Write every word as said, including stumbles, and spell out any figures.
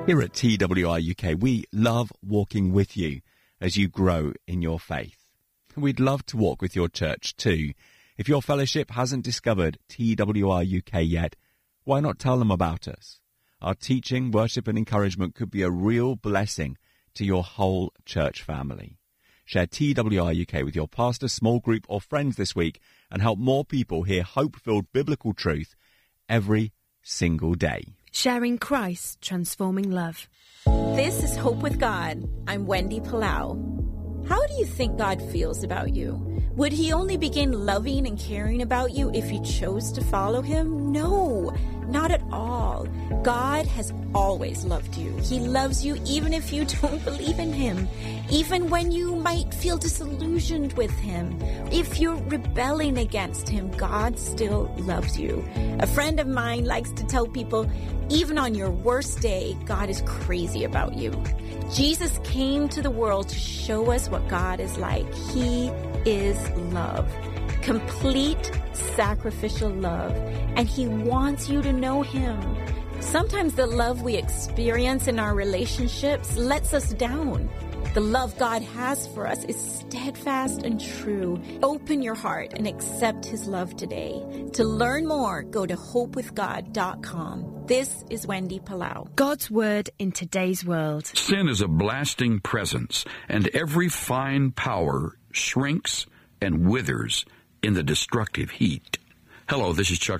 Here at T W R U K, we love walking with you as you grow in your faith. We'd love to walk with your church too. If your fellowship hasn't discovered T W R U K yet, why not tell them about us? Our teaching, worship and encouragement could be a real blessing to your whole church family. Share T W R U K with your pastor, small group or friends this week and help more people hear hope-filled biblical truth every single day. Sharing Christ, transforming love. This is Hope with God. I'm Wendy Palau. How do you think God feels about you? Would he only begin loving and caring about you if you chose to follow him? No, not at all. God has always loved you. He loves you even if you don't believe in him, even when you might feel disillusioned with him. If you're rebelling against him, God still loves you. A friend of mine likes to tell people, even on your worst day, God is crazy about you. Jesus came to the world to show us what God is like. He is love, complete sacrificial love, and he wants you to know him. Sometimes the love we experience in our relationships lets us down. The love God has for us is steadfast and true. Open your heart and accept his love today. To learn more, go to hope with god dot com. This is Wendy Palau. God's word in today's world. Sin is a blasting presence, and every fine power shrinks and withers in the destructive heat. Hello, this is Chuck